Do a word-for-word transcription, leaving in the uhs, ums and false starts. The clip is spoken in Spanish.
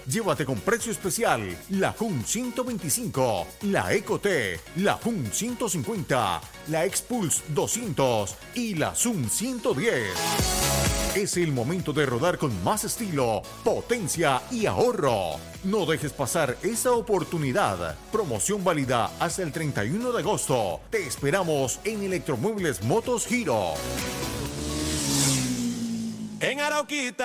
Llévate con precio especial la Jun ciento veinticinco, la Eco-T, la Jun ciento cincuenta, la Expulse doscientos y la Zoom ciento diez. Es el momento de rodar con más estilo, potencia y ahorro. No dejes pasar esa oportunidad. Promoción válida hasta el treinta y uno de agosto. Te esperamos en Electromuebles Motos Giro. En Arauquita